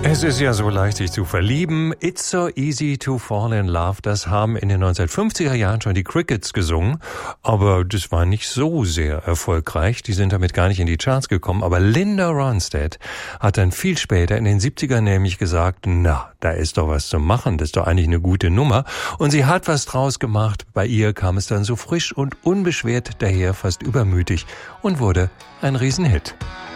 Es ist ja so leicht, sich zu verlieben. It's so easy to fall in love. Das haben in den 1950er Jahren schon die Crickets gesungen. Aber das war nicht so sehr erfolgreich. Die sind damit gar nicht in die Charts gekommen. Aber Linda Ronstadt hat dann viel später in den 70ern nämlich gesagt, na, da ist doch was zu machen. Das ist doch eigentlich eine gute Nummer. Und sie hat was draus gemacht. Bei ihr kam es dann so frisch und unbeschwert daher, fast übermütig und wurde ein Riesenhit.